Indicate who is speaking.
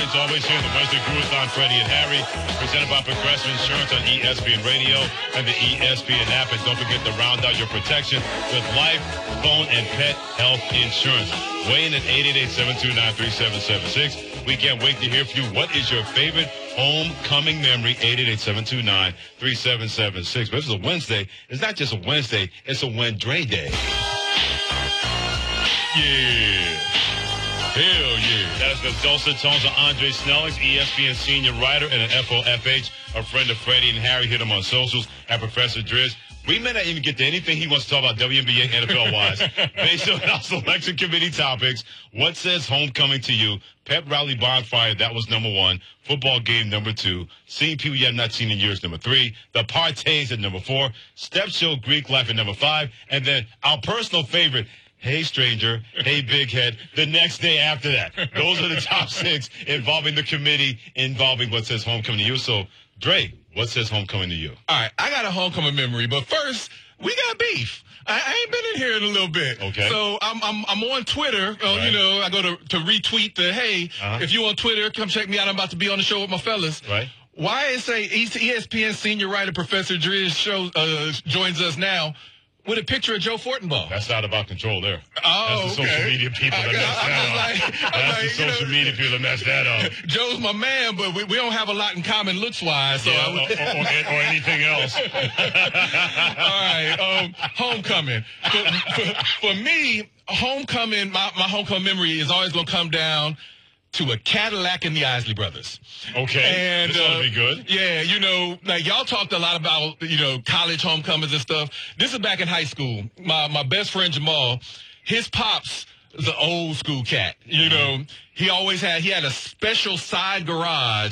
Speaker 1: It's always here in the Wednesday Groove on Freddie and Harry, presented by Progressive Insurance on ESPN Radio and the ESPN app. And don't forget to round out your protection with life, phone, and pet health insurance. Weigh in at 888-729-3776. We can't wait to hear from you. What is your favorite homecoming memory? 888-729-3776. But this is a Wednesday. It's not just a Wednesday. It's a Wendre Day. Yeah. Hell yeah. That is the dulcet tones of Andre Snellings, ESPN senior writer and an FOFH, a friend of Freddie and Harry. Hit him on socials at Professor Driz. We may not even get to anything he wants to talk about WNBA, NFL-wise. Based on our selection committee topics, what says homecoming to you? Pep Rally Bonfire, that was number 1. Football game, number 2. Seeing people you have not seen in years, number 3. The parties at number 4. Step show Greek life at number 5. And then our personal favorite, hey, stranger, hey, big head, the next day after that. Those are the top 6 involving the committee, involving what says homecoming to you. So, Dre, what says homecoming to you?
Speaker 2: All right, I got a homecoming memory, but first, we got beef. I ain't been in here in a little bit.
Speaker 1: Okay.
Speaker 2: So I'm on Twitter.
Speaker 1: Right.
Speaker 2: You know, I go to retweet the, hey, if you on Twitter, come check me out. I'm about to be on the show with my fellas.
Speaker 1: Right.
Speaker 2: Why is a ESPN senior writer Professor Driz show joins us now with a picture of Joe Fortenbaugh?
Speaker 1: That's not about control there.
Speaker 2: Oh,
Speaker 1: that's the
Speaker 2: okay.
Speaker 1: social media people that messed that up. That's the social media people that messed that up.
Speaker 2: Joe's my man, but we don't have a lot in common looks-wise. So
Speaker 1: yeah, or anything else.
Speaker 2: All right, homecoming. For me, homecoming, my homecoming memory is always going to come down to a Cadillac and the Isley Brothers.
Speaker 1: Okay,
Speaker 2: and
Speaker 1: this ought to be good.
Speaker 2: Yeah, you know, like y'all talked a lot about, you know, college homecomings and stuff. This is back in high school. My best friend Jamal, his pops, the old school cat. You know, he had a special side garage